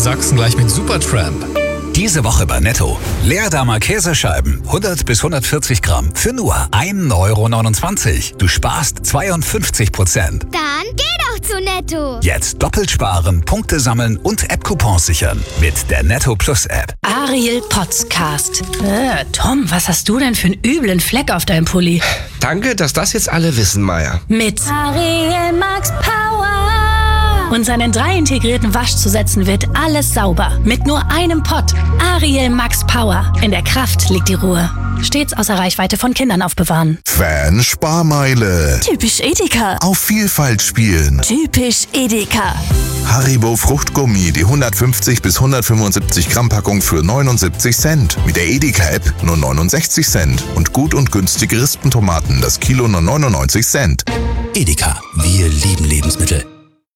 Sachsen gleich mit Supertramp. Diese Woche bei Netto. Leerdammer Käsescheiben, 100 bis 140 Gramm, für nur 1,29 €. Du sparst 52%. Dann geh doch zu Netto. Jetzt doppelt sparen, Punkte sammeln und App-Coupons sichern. Mit der Netto Plus App. Ariel Podcast. Tom, was hast du denn für einen üblen Fleck auf deinem Pulli? Danke, dass das jetzt alle wissen, Maya. Mit Ariel Max Power. und seinen 3 integrierten Waschzusätzen wird alles sauber. Mit nur einem Pott. Ariel Max Power. In der Kraft liegt die Ruhe. Stets außer Reichweite von Kindern aufbewahren. Fan-Sparmeile. Typisch Edeka. Auf Vielfalt spielen. Typisch Edeka. Haribo Fruchtgummi, die 150 bis 175 Gramm Packung für 79 Cent. Mit der Edeka-App nur 69 Cent. Und gut und günstige Rispentomaten, das Kilo nur 99 Cent. Edeka, wir lieben Lebensmittel.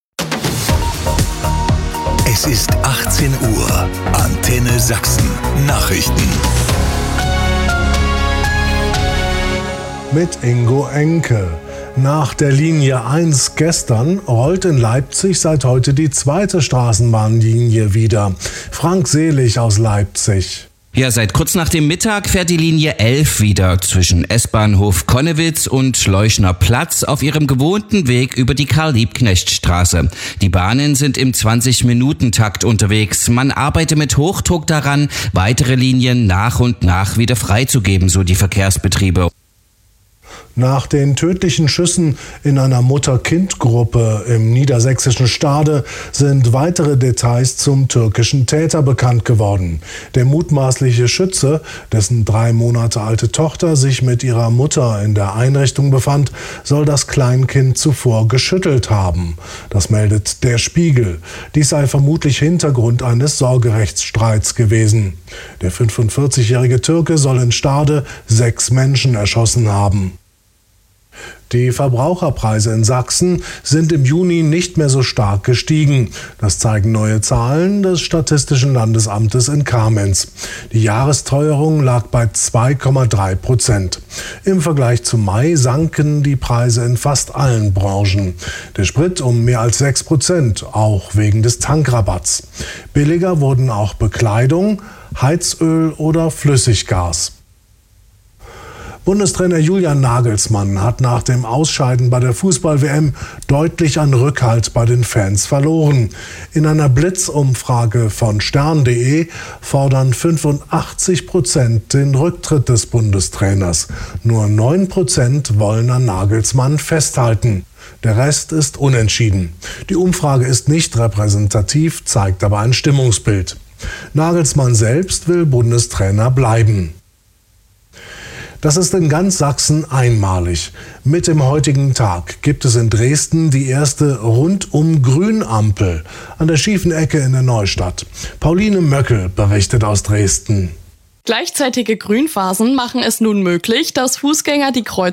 Es ist 18 Uhr. Antenne Sachsen. Nachrichten. Mit Ingo Enke. Nach der Linie 1 gestern rollt in Leipzig seit heute die zweite Straßenbahnlinie wieder. Frank Selig aus Leipzig. Ja, seit kurz nach dem Mittag fährt die Linie 11 wieder zwischen S-Bahnhof Konnewitz und Leuschner Platz auf ihrem gewohnten Weg über die Karl-Liebknecht-Straße. Die Bahnen sind im 20-Minuten-Takt unterwegs. Man arbeite mit Hochdruck daran, weitere Linien nach und nach wieder freizugeben, so die Verkehrsbetriebe. Nach den tödlichen Schüssen in einer Mutter-Kind-Gruppe im niedersächsischen Stade sind weitere Details zum türkischen Täter bekannt geworden. Der mutmaßliche Schütze, dessen 3 Monate alte Tochter sich mit ihrer Mutter in der Einrichtung befand, soll das Kleinkind zuvor geschüttelt haben. Das meldet der Spiegel. Dies sei vermutlich Hintergrund eines Sorgerechtsstreits gewesen. Der 45-jährige Türke soll in Stade 6 Menschen erschossen haben. Die Verbraucherpreise in Sachsen sind im Juni nicht mehr so stark gestiegen. Das zeigen neue Zahlen des Statistischen Landesamtes in Kamenz. Die Jahresteuerung lag bei 2,3%. Im Vergleich zum Mai sanken die Preise in fast allen Branchen. Der Sprit um mehr als 6%, auch wegen des Tankrabatts. Billiger wurden auch Bekleidung, Heizöl oder Flüssiggas. Bundestrainer Julian Nagelsmann hat nach dem Ausscheiden bei der Fußball-WM deutlich an Rückhalt bei den Fans verloren. In einer Blitzumfrage von stern.de fordern 85% den Rücktritt des Bundestrainers. Nur 9% wollen an Nagelsmann festhalten. Der Rest ist unentschieden. Die Umfrage ist nicht repräsentativ, zeigt aber ein Stimmungsbild. Nagelsmann selbst will Bundestrainer bleiben. Das ist in ganz Sachsen einmalig. Mit dem heutigen Tag gibt es in Dresden die erste Rundum-Grün-Ampel an der schiefen Ecke in der Neustadt. Pauline Möckel berichtet aus Dresden. Gleichzeitige Grünphasen machen es nun möglich, dass Fußgänger die Kreuzung